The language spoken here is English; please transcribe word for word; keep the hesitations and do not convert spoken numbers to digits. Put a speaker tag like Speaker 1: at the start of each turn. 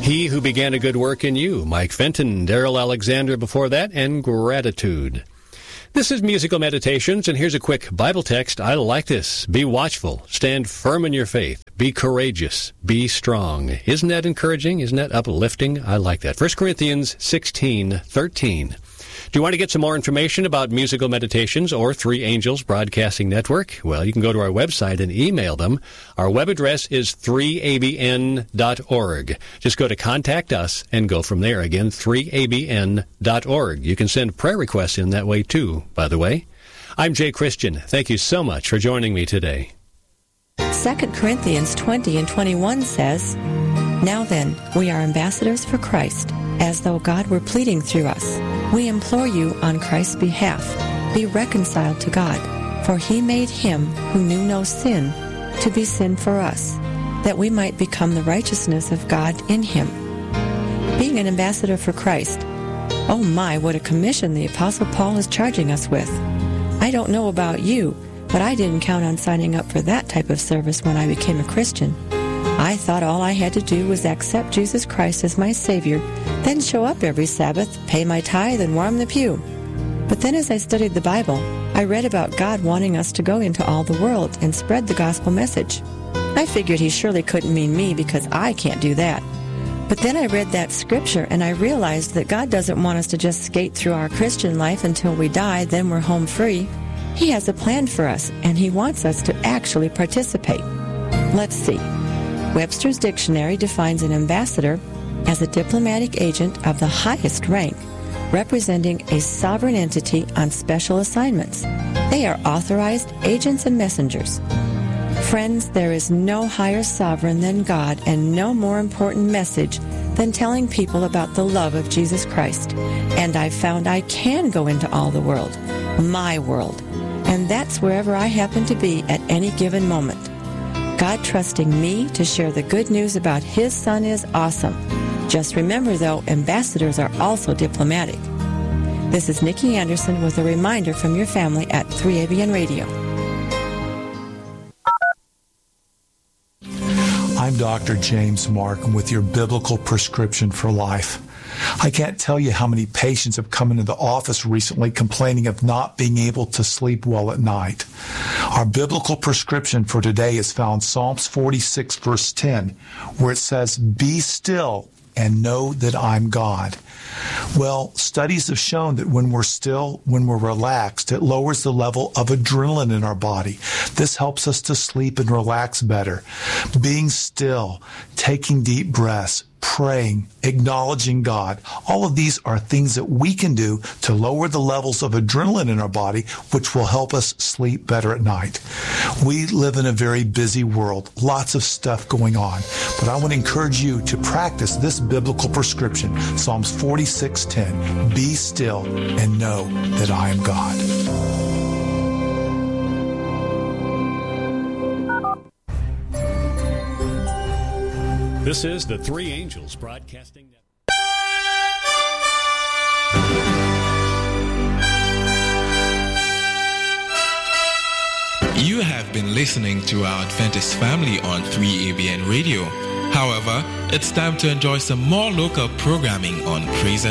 Speaker 1: He Who Began a Good Work in You, Mike Fenton, Daryl Alexander before that, and Gratitude. This is Musical Meditations, and here's a quick Bible text. I like this. Be watchful. Stand firm in your faith. Be courageous. Be strong. Isn't that encouraging? Isn't that uplifting? I like that. First Corinthians sixteen thirteen. Do you want to get some more information about Musical Meditations or Three Angels Broadcasting Network? Well, you can go to our website and email them. Our web address is three a b n dot org. Just go to Contact Us and go from there. Again, three a b n dot org. You can send prayer requests in that way, too, by the way. I'm Jay Christian. Thank you so much for joining me today.
Speaker 2: Second Corinthians twenty and twenty-one says, "Now then, we are ambassadors for Christ, as though God were pleading through us. We implore you on Christ's behalf, be reconciled to God, for he made him who knew no sin to be sin for us, that we might become the righteousness of God in him." Being an ambassador for Christ, oh my, what a commission the Apostle Paul is charging us with. I don't know about you, but I didn't count on signing up for that type of service when I became a Christian. I thought all I had to do was accept Jesus Christ as my Savior, then show up every Sabbath, pay my tithe, and warm the pew. But then as I studied the Bible, I read about God wanting us to go into all the world and spread the gospel message. I figured he surely couldn't mean me because I can't do that. But then I read that scripture and I realized that God doesn't want us to just skate through our Christian life until we die, then we're home free. He has a plan for us, and he wants us to actually participate. Let's see. Webster's Dictionary defines an ambassador as a diplomatic agent of the highest rank, representing a sovereign entity on special assignments. They are authorized agents and messengers. Friends, there is no higher sovereign than God and no more important message than telling people about the love of Jesus Christ. And I found I can go into all the world, my world, and that's wherever I happen to be at any given moment. God trusting me to share the good news about his Son is awesome. Just remember, though, ambassadors are also diplomatic. This is Nikki Anderson with a reminder from your family at three A B N Radio.
Speaker 3: I'm Doctor James Markham with your biblical prescription for life. I can't tell you how many patients have come into the office recently complaining of not being able to sleep well at night. Our biblical prescription for today is found Psalms forty-six, verse ten, where it says, "Be still and know that I'm God." Well, studies have shown that when we're still, when we're relaxed, it lowers the level of adrenaline in our body. This helps us to sleep and relax better. Being still, taking deep breaths, praying, acknowledging God. All of these are things that we can do to lower the levels of adrenaline in our body, which will help us sleep better at night. We live in a very busy world, lots of stuff going on, but I want to encourage you to practice this biblical prescription, Psalms forty-six ten. Be still and know that I am God.
Speaker 1: This is the Three Angels Broadcasting Network.
Speaker 4: You have been listening to our Adventist family on three A B N Radio. However, it's time to enjoy some more local programming on Praise